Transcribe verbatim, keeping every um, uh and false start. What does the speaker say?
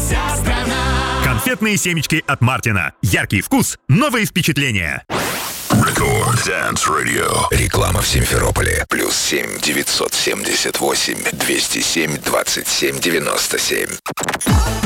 вся страна. Конфетные семечки от Мартина. Яркий вкус, новые впечатления. Рекорд Dance Radio. Реклама в Симферополе. Плюс семь девятьсот семьдесят восемь двести семь двадцать семь девяносто семь.